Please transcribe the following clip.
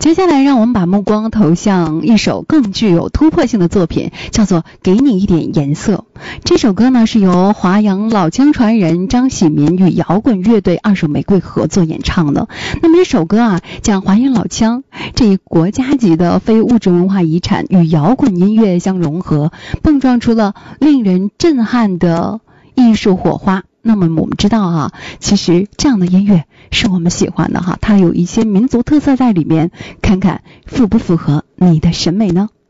接下来让我们把目光投向一首更具有突破性的作品，叫做《给你一点颜色》。这首歌呢是由华阳老腔传人张喜民与摇滚乐队二手玫瑰合作演唱的。那么这首歌啊，讲华阳老腔这一国家级的非物质文化遗产与摇滚音乐相融合，碰撞出了令人震撼的艺术火花。那么我们知道啊，其实这样的音乐是我们喜欢的哈，它有一些民族特色在里面，看看符不符合你的审美呢？